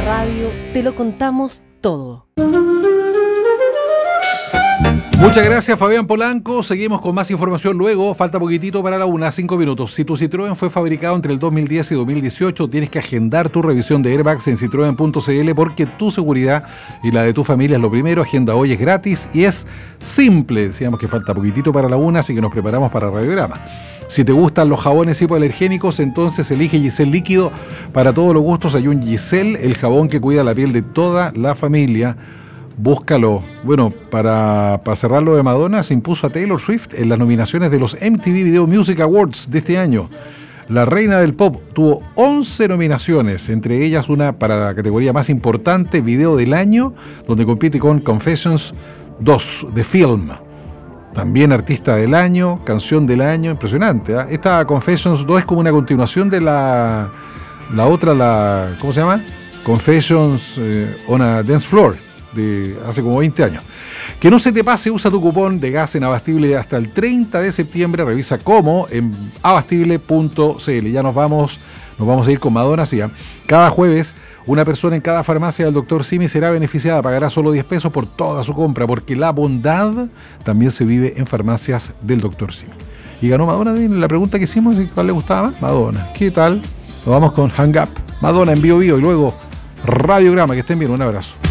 radio te lo contamos todo. Muchas gracias, Fabián Polanco. Seguimos con más información luego. Falta poquitito para la 1, 5 minutos. Si tu Citroën fue fabricado entre el 2010 y 2018, tienes que agendar tu revisión de airbags en citroen.cl porque tu seguridad y la de tu familia es lo primero. Agenda hoy, es gratis y es simple. Decíamos que falta poquitito para la 1, así que nos preparamos para Radiograma. Si te gustan los jabones hipoalergénicos, entonces elige Giselle Líquido. Para todos los gustos hay un Giselle, el jabón que cuida la piel de toda la familia. Búscalo. Bueno, para cerrar lo de Madonna, se impuso a Taylor Swift en las nominaciones de los MTV Video Music Awards de este año. La reina del pop tuvo 11 nominaciones, entre ellas una para la categoría más importante, Video del Año, donde compite con Confessions 2, de Film. También Artista del Año, Canción del Año, impresionante, ¿eh? Esta Confessions 2 es como una continuación de la otra, ¿cómo se llama? Confessions on a Dance Floor, de hace como 20 años. Que no se te pase, usa tu cupón de gas en Abastible hasta el 30 de septiembre, revisa cómo en abastible.cl. Ya nos vamos a ir con Madonna, sí, ¿eh? Cada jueves, una persona en cada farmacia del Dr. Simi será beneficiada, pagará solo 10 pesos por toda su compra, porque la bondad también se vive en farmacias del Dr. Simi. Y ganó Madonna, la pregunta que hicimos, ¿cuál le gustaba más? Madonna. ¿Qué tal? Nos vamos con Hang Up, Madonna en Bio Bio y luego Radiograma. Que estén bien, un abrazo.